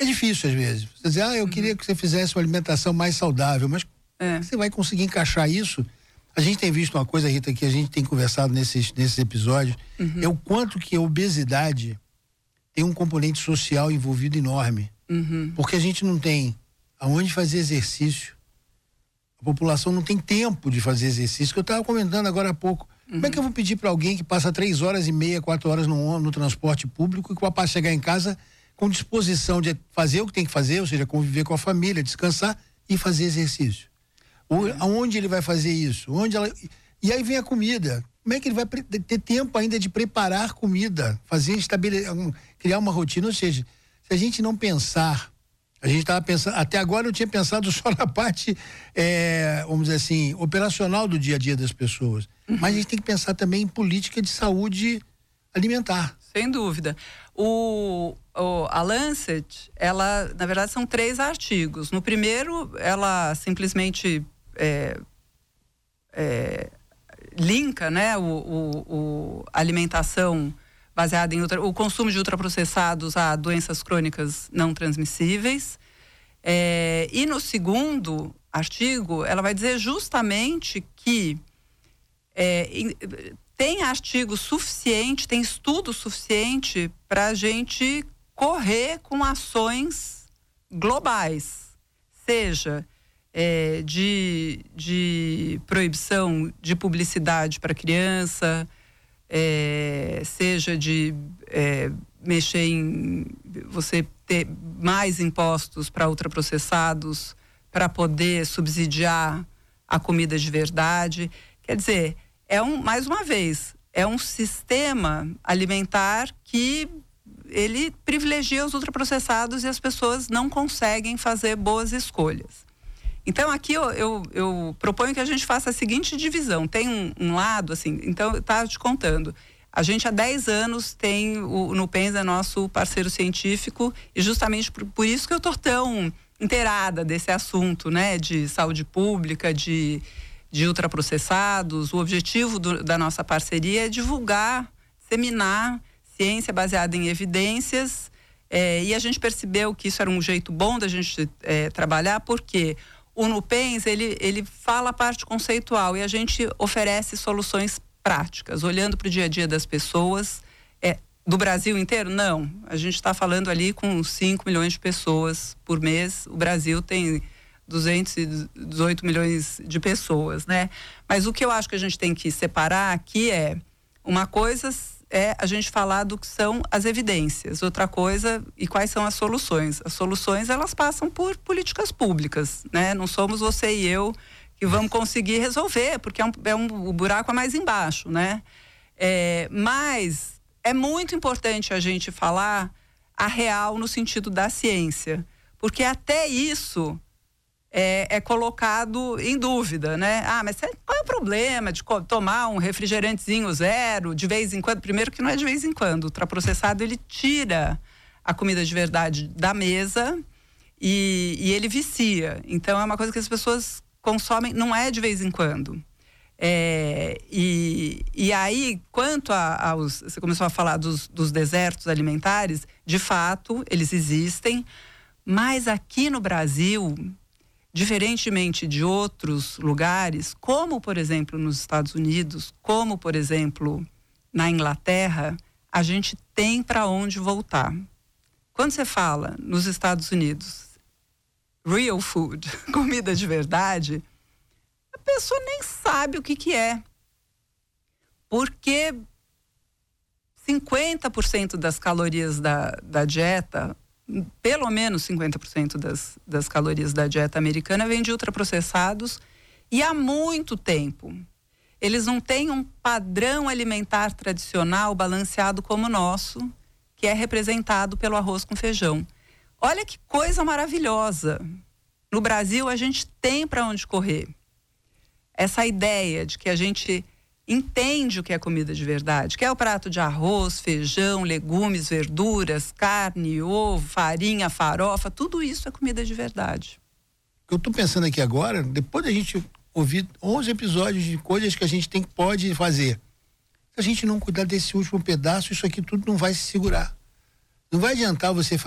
É difícil às vezes. Você diz, eu queria que você fizesse uma alimentação mais saudável, mas você vai conseguir encaixar isso? A gente tem visto uma coisa, Rita, que a gente tem conversado nesses episódios, é o quanto que a obesidade tem um componente social envolvido enorme. Porque a gente não tem aonde fazer exercício. A população não tem tempo de fazer exercício, que eu estava comentando agora há pouco. Como é que eu vou pedir para alguém que passa 3 horas e meia, 4 horas no transporte público e capaz de chegar em casa com disposição de fazer o que tem que fazer, ou seja, conviver com a família, descansar e fazer exercício? Aonde ele vai fazer isso? E aí vem a comida. Como é que ele vai ter tempo ainda de preparar comida, criar uma rotina? Ou seja, se a gente não pensar, a gente estava pensando, até agora eu tinha pensado só na parte, vamos dizer assim, operacional do dia a dia das pessoas. Mas a gente tem que pensar também em política de saúde alimentar. Sem dúvida. A Lancet, ela, na verdade, são 3 artigos. No primeiro, ela simplesmente linka, né, a alimentação baseada em o consumo de ultraprocessados a doenças crônicas não transmissíveis. E no segundo artigo, ela vai dizer justamente que tem artigo suficiente, tem estudo suficiente para a gente correr com ações globais, seja de proibição de publicidade para criança, seja de mexer em você ter mais impostos para ultraprocessados para poder subsidiar a comida de verdade. Quer dizer, mais uma vez, é um sistema alimentar que ele privilegia os ultraprocessados e as pessoas não conseguem fazer boas escolhas. Então, aqui eu proponho que a gente faça a seguinte divisão. Tem um lado, assim, então, estava te contando. A gente há 10 anos tem o Nupens, é nosso parceiro científico, e justamente por isso que eu estou tão inteirada desse assunto, né, de saúde pública, de ultraprocessados. O objetivo da nossa parceria é divulgar, disseminar ciência baseada em evidências, e a gente percebeu que isso era um jeito bom da gente trabalhar, porque o Nupens, ele fala a parte conceitual e a gente oferece soluções práticas, olhando para o dia a dia das pessoas. Do Brasil inteiro? Não. A gente está falando ali com 5 milhões de pessoas por mês. O Brasil tem 218 milhões de pessoas, né? Mas o que eu acho que a gente tem que separar aqui uma coisa é a gente falar do que são as evidências, outra coisa, e quais são as soluções. As soluções, elas passam por políticas públicas, né? Não somos você e eu que vamos conseguir resolver, porque o buraco é mais embaixo, né? Mas é muito importante a gente falar a real no sentido da ciência, porque até isso é colocado em dúvida, né? Mas qual é o problema de tomar um refrigerantezinho zero de vez em quando? Primeiro que não é de vez em quando. O ultraprocessado, ele tira a comida de verdade da mesa e ele vicia. Então, é uma coisa que as pessoas consomem, não é de vez em quando. E aí, quanto você começou a falar dos desertos alimentares, de fato, eles existem, mas aqui no Brasil, diferentemente de outros lugares, como, por exemplo, nos Estados Unidos, como, por exemplo, na Inglaterra, a gente tem para onde voltar. Quando você fala nos Estados Unidos, real food, comida de verdade, a pessoa nem sabe o que é. Porque 50% das calorias da dieta, pelo menos 50% das calorias da dieta americana vem de ultraprocessados, e há muito tempo. Eles não têm um padrão alimentar tradicional balanceado como o nosso, que é representado pelo arroz com feijão. Olha que coisa maravilhosa. No Brasil, a gente tem para onde correr. Essa ideia de que a gente entende o que é comida de verdade, que é o prato de arroz, feijão, legumes, verduras, carne, ovo, farinha, farofa, tudo isso é comida de verdade. O que eu estou pensando aqui agora, depois da gente ouvir 11 episódios de coisas que a gente pode fazer, se a gente não cuidar desse último pedaço, isso aqui tudo não vai se segurar. Não vai adiantar você fazer